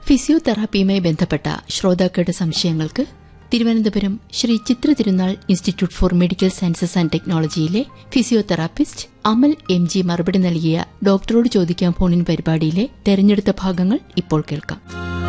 ഫിസിയോതെറാപ്പിയുമായി ബന്ധപ്പെട്ട ശ്രോതാക്കളുടെ സംശയങ്ങൾക്ക് തിരുവനന്തപുരം ശ്രീ ചിത്ര തിരുനാൾ institute four medical sciences and ടെക്നോളജിയിലെ physiotherapist Amal MG മറുപടി നൽകിയ ഡോക്ടറോട് ചോദിക്കാം ഫോണിൻ പരിപാടിയിലെ തെരഞ്ഞെടുത്ത ഭാഗങ്ങൾ ഇപ്പോൾ കേൾക്കാം.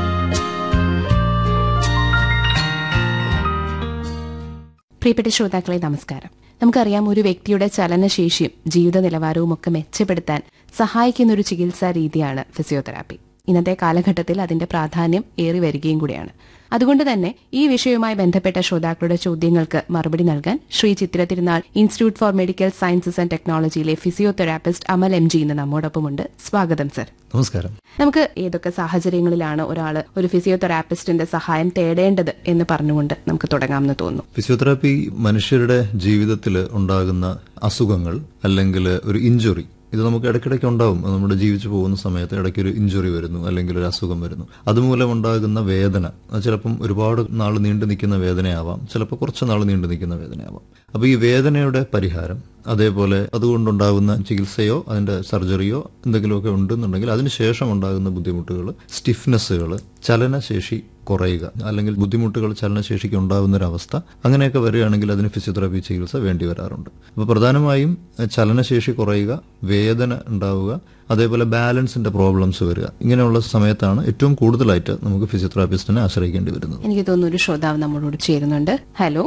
പ്രിയപ്പെട്ട ശ്രോതാക്കളെ നമസ്കാരം. നമുക്കറിയാം, ഒരു വ്യക്തിയുടെ ചലനശേഷിയും ജീവിത നിലവാരവും ഒക്കെ മെച്ചപ്പെടുത്താൻ സഹായിക്കുന്ന ഒരു ചികിത്സാ രീതിയാണ് ഫിസിയോതെറാപ്പി. ഇന്നത്തെ കാലഘട്ടത്തിൽ അതിന്റെ പ്രാധാന്യം ഏറി വരികയും കൂടിയാണ്. അതുകൊണ്ട് തന്നെ ഈ വിഷയവുമായി ബന്ധപ്പെട്ട ശ്രോതാക്കളുടെ ചോദ്യങ്ങൾക്ക് മറുപടി നൽകാൻ ശ്രീ ചിത്ര തിരുനാൾ institute four medical sciences and ടെക്നോളജിയിലെ physiotherapist Amal MG ഇന്ന് നമ്മോടൊപ്പമുണ്ട്. സ്വാഗതം സർ. നമസ്കാരം. നമുക്ക് ഏതൊക്കെ സാഹചര്യങ്ങളിലാണ് ഒരാൾ ഒരു ഫിസിയോതെറാപ്പിസ്റ്റിന്റെ സഹായം തേടേണ്ടത് എന്ന് പറഞ്ഞുകൊണ്ട് നമുക്ക് തുടങ്ങാമെന്ന് തോന്നുന്നു. ഫിസിയോതെറാപ്പി മനുഷ്യരുടെ ജീവിതത്തിൽ ഉണ്ടാകുന്ന അസുഖങ്ങൾ അല്ലെങ്കിൽ ഒരു ഇഞ്ചുറി, ഇത് നമുക്ക് ഇടയ്ക്കിടയ്ക്ക് ഉണ്ടാവും. നമ്മുടെ ജീവിച്ചു പോകുന്ന സമയത്ത് ഇടയ്ക്ക് ഒരു ഇഞ്ചുറി വരുന്നു, അല്ലെങ്കിൽ ഒരു അസുഖം വരുന്നു. അതുമൂലം ഉണ്ടാകുന്ന വേദന, ചിലപ്പം ഒരുപാട് നാൾ നീണ്ടു നിൽക്കുന്ന വേദനയാവാം, ചിലപ്പോൾ കുറച്ച് നാൾ നീണ്ടു നിൽക്കുന്ന വേദനയാവാം. അപ്പോൾ ഈ വേദനയുടെ പരിഹാരം, അതേപോലെ അതുകൊണ്ടുണ്ടാകുന്ന ചികിത്സയോ അതിന്റെ സർജറിയോ എന്തെങ്കിലുമൊക്കെ ഉണ്ടെന്നുണ്ടെങ്കിൽ അതിനുശേഷം ഉണ്ടാകുന്ന ബുദ്ധിമുട്ടുകൾ, സ്റ്റിഫ്നെസ്സുകൾ, ചലനശേഷി കുറയുക, അല്ലെങ്കിൽ ബുദ്ധിമുട്ടുകൾ ചലനശേഷിക്ക് ഉണ്ടാകുന്ന ഒരവസ്ഥ, അങ്ങനെയൊക്കെ വരികയാണെങ്കിൽ അതിന് ഫിസിയോതെറാപ്പി ചികിത്സ വേണ്ടി വരാറുണ്ട്. അപ്പോൾ പ്രധാനമായും ചലനശേഷി കുറയുക, വേദന ഉണ്ടാവുക, അതേപോലെ ബാലൻസിന്റെ പ്രോബ്ലംസ് വരിക, ഇങ്ങനെയുള്ള സമയത്താണ് ഏറ്റവും കൂടുതലായിട്ട് നമുക്ക് ഫിസിയോതെറാപ്പിസ്റ്റിനെ ആശ്രയിക്കേണ്ടി വരുന്നത്. എനിക്ക് തോന്നുന്നു ഒരു ശ്രോതാവ് നമ്മളോട് ചേരുന്നുണ്ട്. ഹലോ.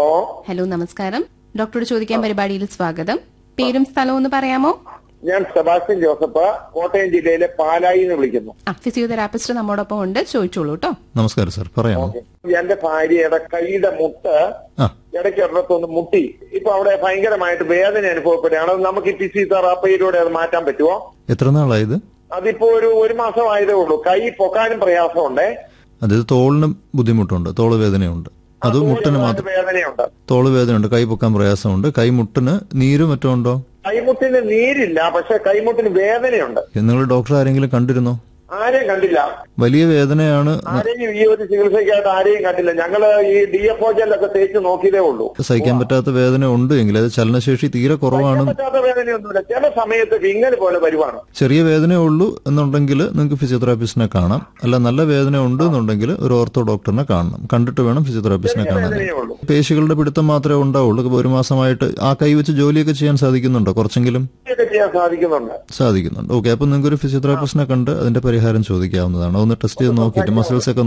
നമസ്കാരം. ഡോക്ടറോട് ചോദിക്കാൻ പരിപാടിയിൽ സ്വാഗതം. പേരും സ്ഥലവും ഒന്ന് പറയാമോ? ഞാൻ സെബാസ്റ്റ്യൻ ജോസഫ്, കോട്ടയം ജില്ലയിലെ പാലായിൽ നിന്ന് വിളിക്കുന്നു. ഫിസിയോതെറാപ്പിസ്റ്റ് നമ്മോടൊപ്പം ഉണ്ട്, ചോദിച്ചോളൂ കേട്ടോ. നമസ്കാരം സാർ, പറയാമോ? എന്റെ ഭാര്യയുടെ കൈയുടെ മുട്ട് ഇടയ്ക്ക് ഒരിടത്തൊന്ന് മുട്ടി. ഇപ്പൊ അവിടെ ഭയങ്കരമായിട്ട് വേദന അനുഭവപ്പെടുകയാണ്. നമുക്ക് ഈ ഫിസിയോതെറാപ്പിയിലൂടെ അത് മാറ്റാൻ പറ്റുമോ? എത്ര നാളായത്? അതിപ്പോ ഒരു മാസം ആയതേ ഉള്ളൂ. കൈ പൊക്കാനും പ്രയാസമുണ്ട്. അതായത് തോളിന് ബുദ്ധിമുട്ടുണ്ട്, തോള് വേദനയുണ്ട്. അത് മുട്ടിന് മാത്രം വേദനയുണ്ട്, തോള് വേദനയുണ്ട്, കൈ പൊക്കാൻ പ്രയാസമുണ്ട്. കൈമുട്ടിന് നീരും മറ്റോ ഉണ്ടോ? കൈമുട്ടിന് നീരില്ല, പക്ഷെ കൈമുട്ടിന് വേദനയുണ്ട്. നിങ്ങൾ ഡോക്ടർ ആരെങ്കിലും കണ്ടിരുന്നോ? ആരെയും കണ്ടില്ല. വലിയ വേദനയാണ്. ആരെയും ഈ ഒരു ചികിത്സയ്ക്കായിട്ട് ആരെയും കണ്ടില്ല. ഞങ്ങള് ഈ DFO ജെല്ലൊക്കെ തേച്ച് നോക്കിയതേ ഉള്ളൂ. സഹിക്കാൻ പറ്റാത്ത വേദന ഉണ്ട് എങ്കിൽ അത് ചലനശേഷി തീരെ കുറവാണ്. പറ്റാത്ത വേദനയൊന്നുമില്ല, ചില സമയത്ത് ഇങ്ങനെ പോലെ വരുവാണ്. ചെറിയ വേദന ഉള്ളൂ എന്നുണ്ടെങ്കിൽ നിങ്ങൾക്ക് ഫിസിയോതെറാപ്പിസ്റ്റിനെ കാണാം. അല്ല, നല്ല വേദന ഉണ്ട് എന്നുണ്ടെങ്കിൽ ഒരു ഓർത്തോ ഡോക്ടറിനെ കാണണം. കണ്ടിട്ട് വേണം ഫിസിയോതെറാപ്പിസ്റ്റിനെ കാണാൻ. പേശികളുടെ പിടുത്തം മാത്രമേ ഉണ്ടാവുള്ളൂ. ഒരു മാസമായിട്ട് ആ കൈ വെച്ച് ജോലിയൊക്കെ ചെയ്യാൻ സാധിക്കുന്നുണ്ടോ? കുറച്ചെങ്കിലും ചെയ്യാൻ സാധിക്കുന്നുണ്ട്. ഓക്കെ, അപ്പൊ നിങ്ങൾക്ക് ഒരു ഫിസിയോതെറാപ്പിസ്റ്റിനെ കണ്ട് അതിന്റെ പരിഹാരം ചോദിക്കാവുന്നതാണ്. ഒന്ന് ടെസ്റ്റ് ചെയ്ത് നോക്കിയിട്ട് മസിൽസ് ഒക്കെ